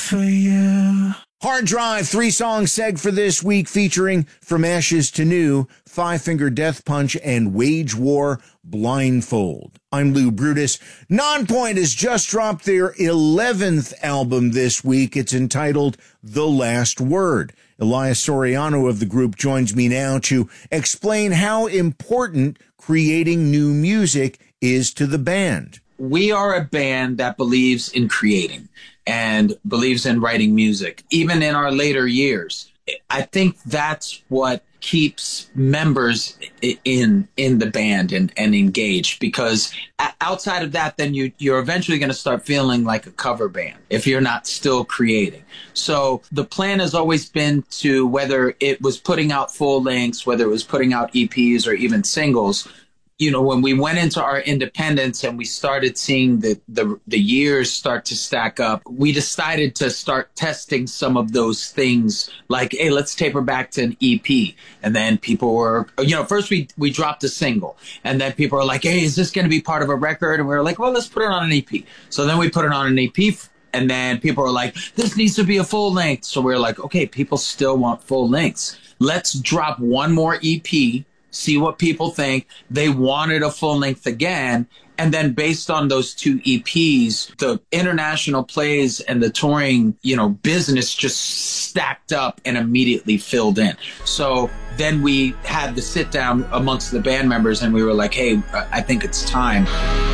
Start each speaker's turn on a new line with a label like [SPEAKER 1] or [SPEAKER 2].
[SPEAKER 1] for you.
[SPEAKER 2] Hard Drive, 3-song seg for this week featuring From Ashes to New, Five Finger Death Punch, and Wage War Blindfold. I'm Lou Brutus. Nonpoint has just dropped their 11th album this week. It's entitled The Last Word. Elias Soriano of the group joins me now to explain how important creating new music is to the band.
[SPEAKER 3] We are a band that believes in creating and believes in writing music, even in our later years. I think that's what keeps members in the band and engaged, because outside of that, then you're eventually going to start feeling like a cover band if you're not still creating. So the plan has always been to, whether it was putting out full lengths, whether it was putting out EPs or even singles, you know, when we went into our independence and we started seeing the years start to stack up, we decided to start testing some of those things, like, hey, let's taper back to an EP. And then people were, you know, first we dropped a single, and then people were like, hey, is this going to be part of a record? And we were like, well, let's put it on an EP. So then we put it on an EP, and then people were like, this needs to be a full length. So we were like, okay, people still want full lengths. Let's drop one more EP, see what people think. They wanted a full length again. And then based on those two EPs, the international plays and the touring, you know, business just stacked up and immediately filled in. So then we had the sit down amongst the band members and we were like, hey, I think it's time.